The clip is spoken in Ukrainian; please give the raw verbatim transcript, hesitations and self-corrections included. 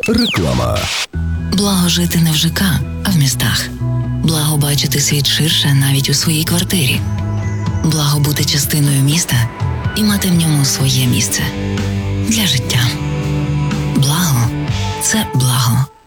Реклама. Благо жити не в ЖК, а в містах. Благо бачити світ ширше навіть у своїй квартирі. Благо бути частиною міста і мати в ньому своє місце. Для життя. Благо – це благо.